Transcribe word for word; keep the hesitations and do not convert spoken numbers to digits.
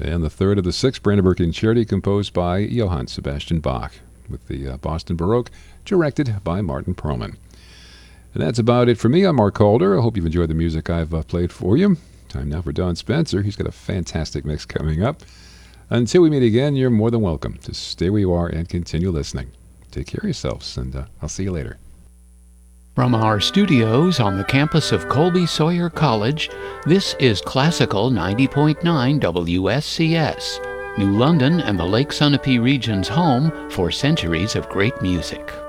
and the third of the six Brandenburg Concerti composed by Johann Sebastian Bach, with the uh, Boston Baroque directed by Martin Perlman. And that's about it for me. I'm Mark Calder. I hope you've enjoyed the music I've uh, played for you. Time now for Don Spencer. He's got a fantastic mix coming up. Until we meet again, you're more than welcome to stay where you are and continue listening. Take care of yourselves, and uh, I'll see you later. From our studios on the campus of Colby Sawyer College, this is Classical ninety point nine W S C S, New London and the Lake Sunapee region's home for centuries of great music.